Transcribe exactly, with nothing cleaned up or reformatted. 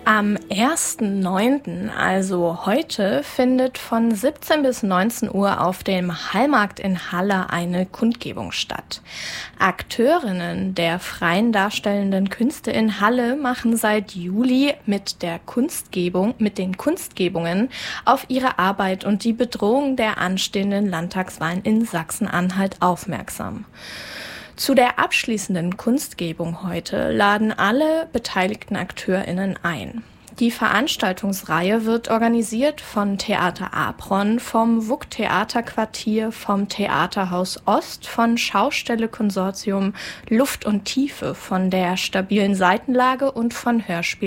Am ersten neunten, also heute, findet von siebzehn bis neunzehn Uhr auf dem Hallmarkt in Halle eine Kundgebung statt. Akteurinnen der freien darstellenden Künste in Halle machen seit Juli mit der Kunstgebung, mit den Kunstgebungen auf ihre Arbeit und die Bedrohung der anstehenden Landtagswahlen in Sachsen-Anhalt aufmerksam. Zu der abschließenden Kunstgebung heute laden alle beteiligten AkteurInnen ein. Die Veranstaltungsreihe wird organisiert von Theater Apron, vom W U K-Theaterquartier, vom Theaterhaus Ost, von Schaustelle Konsortium Luft und Tiefe, von der stabilen Seitenlage und von Hörspiel